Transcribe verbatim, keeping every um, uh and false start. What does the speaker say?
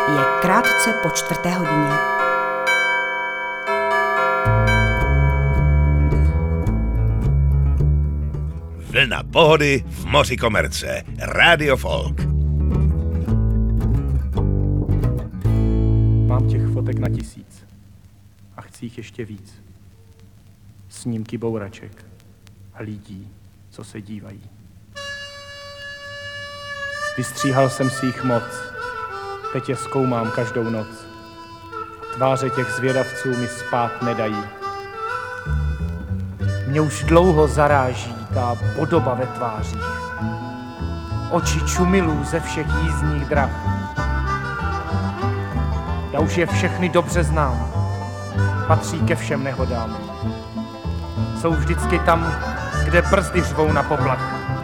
Je krátce po čtvrté hodině. Vlna pohody v moři komerce. Radio Folk. Mám těch fotek na tisíc a chci jich ještě víc. Snímky bouraček a lidí, co se dívají. Vystříhal jsem si jich moc, teď je zkoumám každou noc. Tváře těch zvědavců mi spát nedají. Mě už dlouho zaráží ta podoba ve tvářích. Oči čumilů ze všech jízdních drah. Já už je všechny dobře znám, patří ke všem nehodám. Jsou vždycky tam, kde brzdy řvou na poplach.